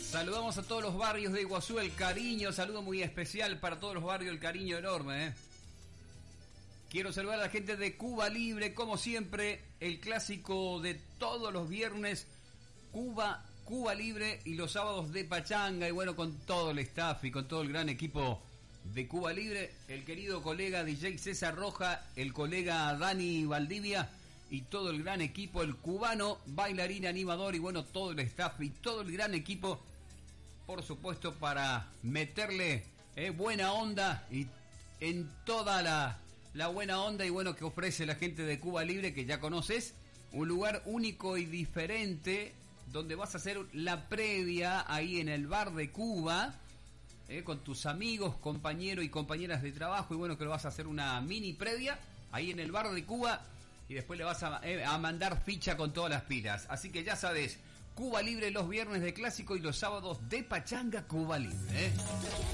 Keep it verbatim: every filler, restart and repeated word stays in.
Saludamos a todos los barrios de Iguazú, el cariño, saludo muy especial para todos los barrios, el cariño enorme, ¿eh? Quiero saludar a la gente de Cuba Libre, como siempre, el clásico de todos los viernes, Cuba, Cuba Libre, y los sábados de pachanga, y bueno, con todo el staff y con todo el gran equipo de Cuba Libre, el querido colega D J César Roja, el colega Dani Valdivia, y todo el gran equipo, el cubano, bailarín, animador, y bueno, todo el staff y todo el gran equipo, por supuesto, para meterle eh, buena onda y en toda la, la buena onda y bueno que ofrece la gente de Cuba Libre, que ya conoces, un lugar único y diferente, donde vas a hacer la previa ahí en el bar de Cuba, eh, con tus amigos, compañeros y compañeras de trabajo, y bueno que lo vas a hacer una mini previa ahí en el bar de Cuba, y después le vas a, eh, a mandar ficha con todas las pilas. Así que ya sabes, Cuba Libre los viernes de clásico y los sábados de pachanga. Cuba Libre, ¿eh?